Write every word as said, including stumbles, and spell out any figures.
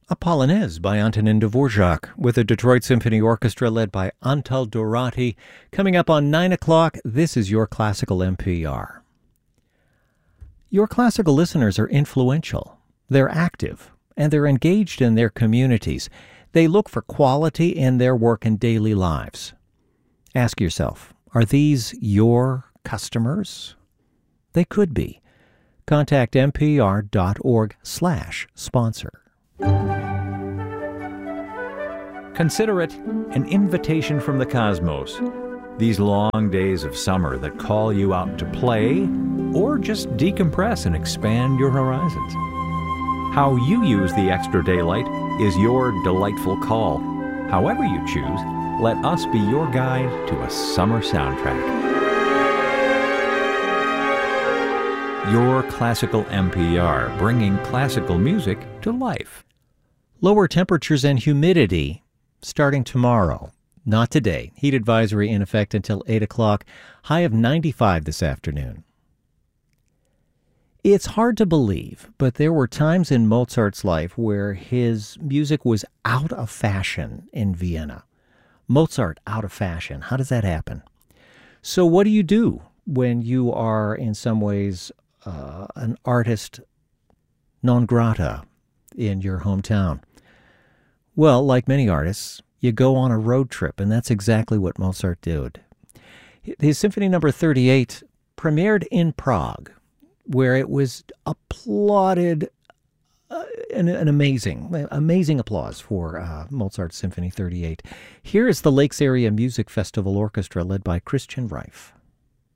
A Polonaise by Antonin Dvorak with the Detroit Symphony Orchestra led by Antal Dorati. Coming up on nine o'clock, this is your Classical N P R. Your classical listeners are influential. They're active, and they're engaged in their communities. They look for quality in their work and daily lives. Ask yourself, are these your customers? They could be. Contact npr.org slash sponsor. Consider it an invitation from the cosmos. These long days of summer that call you out to play or just decompress and expand your horizons. How you use the extra daylight is your delightful call. However you choose, let us be your guide to a summer soundtrack. Your Classical N P R, bringing classical music to life. Lower temperatures and humidity starting tomorrow. Not today. Heat advisory in effect until eight o'clock. High of ninety-five this afternoon. It's hard to believe, but there were times in Mozart's life where his music was out of fashion in Vienna. Mozart out of fashion. How does that happen? So what do you do when you are in some ways uh, an artist non grata in your hometown? Well, like many artists, you go on a road trip, and that's exactly what Mozart did. His Symphony Number thirty-eight premiered in Prague, where it was applauded, uh, an, an amazing, amazing applause for uh, Mozart's Symphony thirty-eight. Here is the Lakes Area Music Festival Orchestra led by Christian Reif.